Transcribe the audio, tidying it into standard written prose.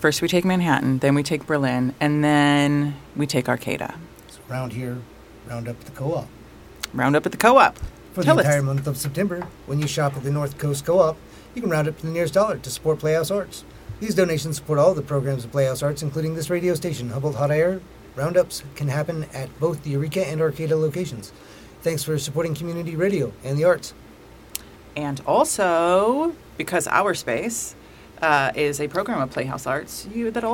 First we take Manhattan, then we take Berlin, and then we take Arcata. So around here, round up at the Co-op. Round up at the Co-op. For the entire month of September, when you shop at the North Coast Co-op, you can round up to the nearest dollar to support Playhouse Arts. These donations support all the programs of Playhouse Arts, including this radio station, Humboldt Hot Air. Roundups can happen at both the Eureka and Arcata locations. Thanks for supporting community radio and the arts. And also, because Our Space is a program of Playhouse Arts, that